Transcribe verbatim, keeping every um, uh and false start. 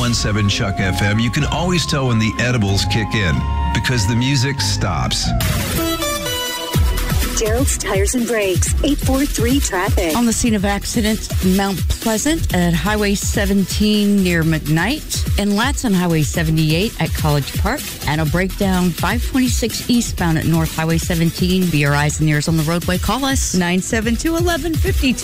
one seven Chuck F M, you can always tell when the edibles kick in because the music stops. Gerald's Tires and Brakes, eight four three traffic. On the scene of accident, Mount Pleasant at Highway seventeen near McKnight, and Latz on Highway seventy-eight at College Park, and a breakdown five twenty-six eastbound at North Highway seventeen. Be your eyes and ears on the roadway. Call us nine seven two, one one five two.